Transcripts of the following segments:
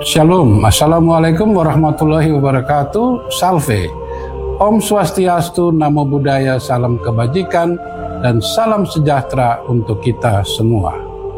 Shalom, Assalamualaikum warahmatullahi wabarakatuh. Salve, Om Swastiastu, Namo Buddhaya, salam kebajikan, dan salam sejahtera untuk kita semua.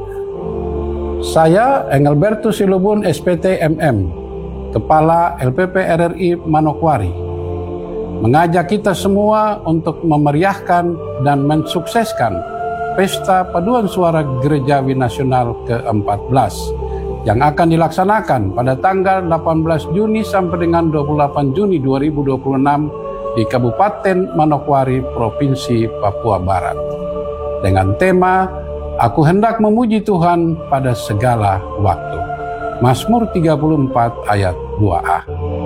Saya Engelbertus Silubun, SPT MM, Kepala LPP RRI Manokwari, mengajak kita semua untuk memeriahkan dan mensukseskan Pesta Paduan Suara Gerejawi Nasional ke-14 yang akan dilaksanakan pada tanggal 18 Juni sampai dengan 28 Juni 2026 di Kabupaten Manokwari, Provinsi Papua Barat. Dengan tema, Aku hendak memuji Tuhan pada segala waktu. Mazmur 34 ayat 2a.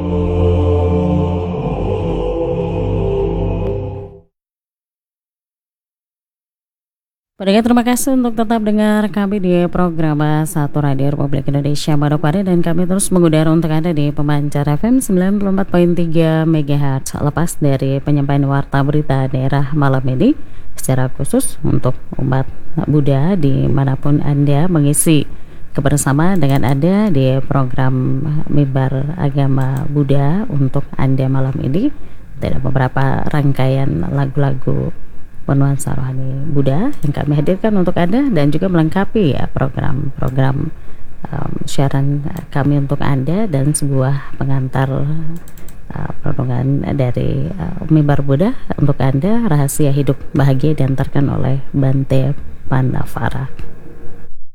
Pendengar, terima kasih untuk tetap dengar kami di program Satu Radio Republik Indonesia Manokwari, dan kami terus mengudara untuk Anda di Pemancar FM 94.3 MHz. Lepas dari penyampaian warta berita daerah malam ini secara khusus untuk umat Buddha dimanapun Anda mengisi kebersamaan dengan Anda di program Mimbar Agama Buddha untuk Anda malam ini. Ada beberapa rangkaian lagu-lagu penuansa rohani Buddha yang kami hadirkan untuk Anda, dan juga melengkapi ya program-program siaran kami untuk Anda, dan sebuah pengantar perenungan dari Mimbar Buddha untuk Anda, Rahasia Hidup Bahagia, diantarkan oleh Bante Pandavara.